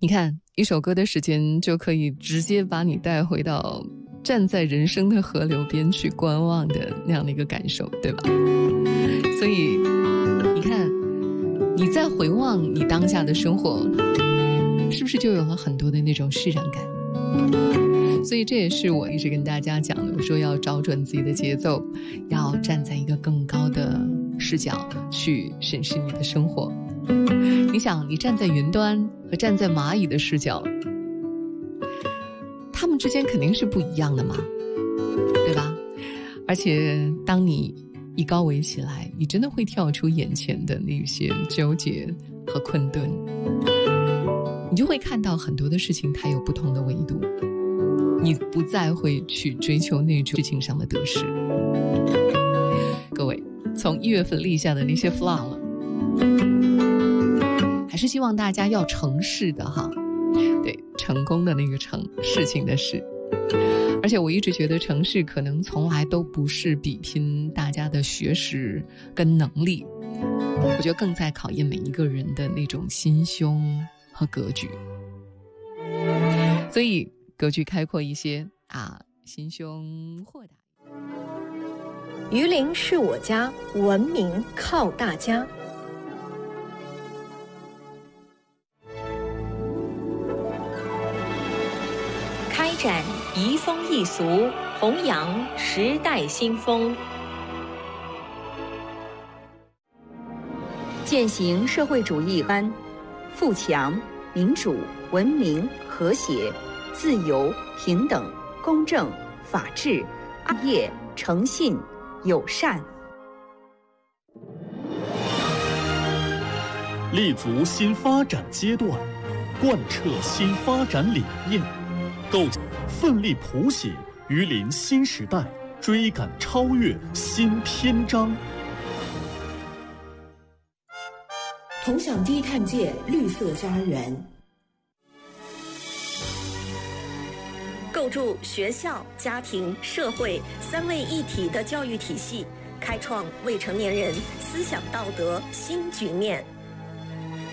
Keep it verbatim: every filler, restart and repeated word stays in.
你看，一首歌的时间就可以直接把你带回到站在人生的河流边去观望的那样的一个感受，对吧？所以你看，你在回望你当下的生活，是不是就有了很多的那种释然感？所以这也是我一直跟大家讲的，我说要找准自己的节奏，要站在一个更高的视角去审视你的生活。你想，你站在云端和站在蚂蚁的视角，他们之间肯定是不一样的嘛，对吧？而且当你一高维起来，你真的会跳出眼前的那些纠结和困顿，你就会看到很多的事情它有不同的维度，你不再会去追求那种事情上的得失。各位，从一月份立下的那些 flag 了，还是希望大家要成事的哈，对，成功的那个成，事情的事。而且我一直觉得成事可能从来都不是比拼大家的学识跟能力，我觉得更在考验每一个人的那种心胸和格局。所以格局开阔一些啊，心胸豁达。 榆林是我家，文明靠大家。开展移风易俗，弘扬时代新风， 践行社会主义观，富强、民主、文明、和谐、自由、平等、公正、法治、爱业、诚信、友善， 立足新发展阶段，贯彻新发展理念，构奋力谱写榆林新时代，追赶超越新篇章。 同享低碳界绿色家园， 构筑学校、家庭、社会三位一体的教育体系，开创未成年人思想道德新局面。